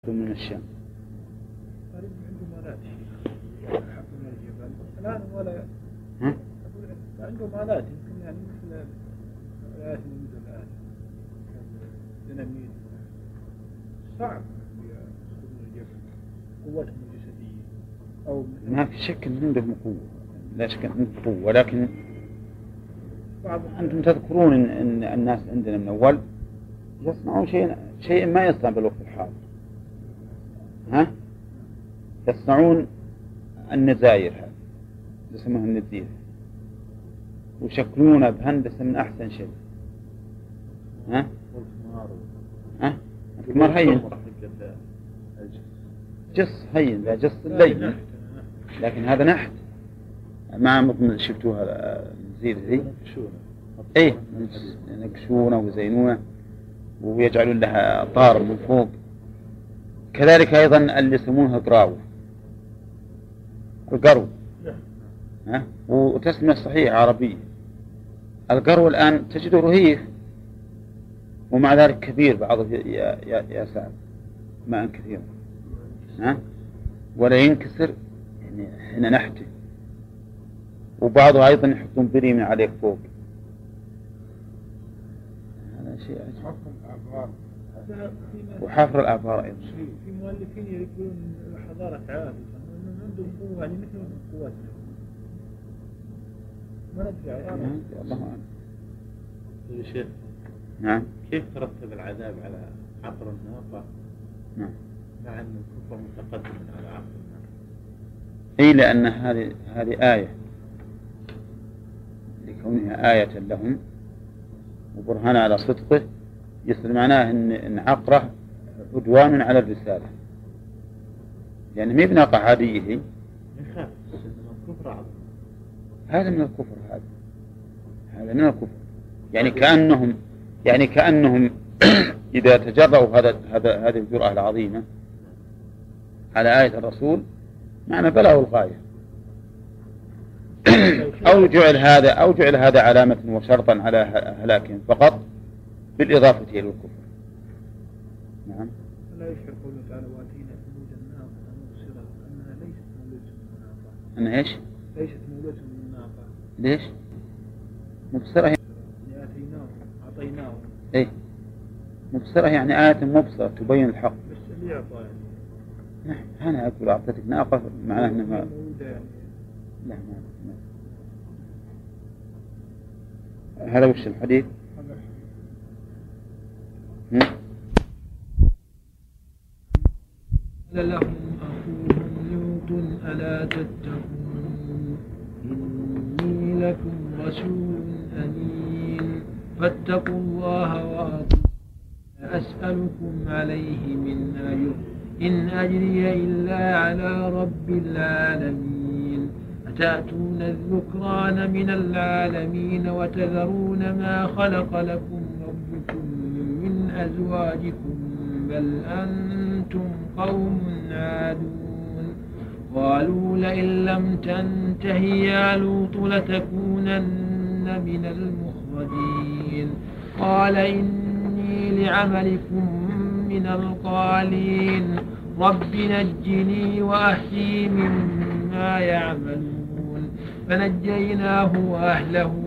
من الشام. عندهم آلات حق من الجبل الآن ولا عندهم آلات يمكن يعني مثل الآلات الموجودة الآن ديناميت صعب يسقطون الجبل قوتهم الجسدية أو ما في شك أن عندهم قوة، لا شك أن عندهم قوة، ولكن أنتم تذكرون أن الناس عندنا من أول يصنعون شيء ما يصنع بالوقت الحاضر. يصنعون النزاير هذه يسمونها النزير ويشكلونها بهندسة من أحسن شيء. الحمار هين، جص هين، لا جص الليل، لكن هذا نحت. ما مضمن شفتوها النزير ذي؟ ايه ينقشونه ويزينونه ويجعلون لها طار من فوق. كذلك أيضا اللي يسمونها قراو، القرو، وتسمية صحيحة عربية. القرو الآن تجده رهيف ومع ذلك كبير بعضه يا سعد ماء كثير، ولا ينكسر يعني حين نحته. وبعضه أيضا يحطون بريم عليه فوق. هذا شيء عجيب. وحفر الآبار أيضا. في مؤلفين يقولون الحضارة عادة عندهم قوة يعني مثل قوتنا. ما ندري الله أعلم. يا شيخ، نعم. كيف ترتب العذاب على عقر الناقة؟ نعم. مع أن الكفر متقدم على عقر الناقة. إيه، لأن هذه آية، لكونها آية لهم وبرهان على صدقه، يصير معناه إن عقره عدوان على الرسالة، يعني ما بناقة عادية هي. هذا من الكفر، هذا من الكفر. يعني كأنهم إذا تجرؤوا هذه الجرأة العظيمة على آية الرسول معنى بلغوا الغاية. أو جعل هذا علامة وشرطا على هلاكهم فقط بالإضافة إلى الكفر. نعم. لا يشعر قوله تعالى واتينا ثمود الناقة مبصرة أنها ليست مولودة من الناقة. أنها إيش؟ ليست مولودة من الناقة. ليش؟ مبصرة هي. أعطيناه. إيه. مبصرة يعني آية مبصرة تبين الحق. بس اللي أعطاه يعني. أنا أقول أعطيتك ناقة معناه أنها. لا ما. هذا وش الحديث؟ قال لهم أخوهم لوط ألا تتقون إني لكم رسول أمين فاتقوا الله وأطيعون أسألكم عليه من أجر إن أجري إلا على رب العالمين أتأتون الذكران من العالمين وتذرون ما خلق لكم ربكم من أزواجكم بل أنتم قوم عادون قالوا لئن لم تنته يا لوط لتكونن من المخرجين قال إني لعملكم من القالين رب نجني وأهلي مما يعملون فنجيناه وأهله